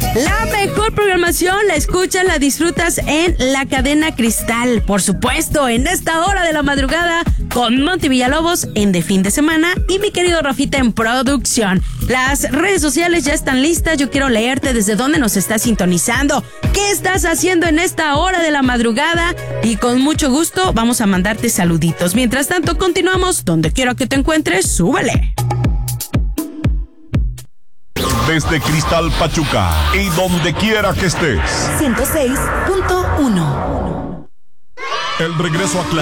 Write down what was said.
La mejor programación la escuchas, la disfrutas en la cadena Cristal. Por supuesto, en esta hora de la madrugada, con Monty Villalobos en De Fin de Semana y mi querido Rafita en producción. Las redes sociales ya están listas. Yo quiero leerte desde dónde nos estás sintonizando. ¿Qué estás haciendo en esta hora de la madrugada? Y con mucho gusto vamos a mandarte saluditos. Mientras tanto, continuamos. Donde quiera que te encuentres, súbele. Desde Cristal Pachuca y donde quiera que estés. 106.1. El regreso a clase.